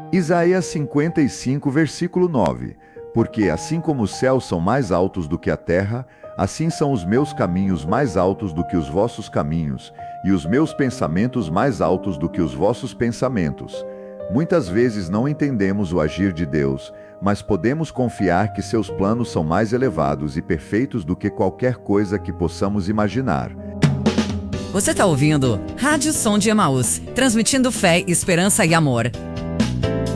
Isaías 55, versículo 9. Porque assim como os céus são mais altos do que a terra, assim são os meus caminhos mais altos do que os vossos caminhos, e os meus pensamentos mais altos do que os vossos pensamentos. Muitas vezes não entendemos o agir de Deus, mas podemos confiar que seus planos são mais elevados e perfeitos do que qualquer coisa que possamos imaginar. Você está ouvindo Rádio Som de Emaús, transmitindo fé, esperança e amor.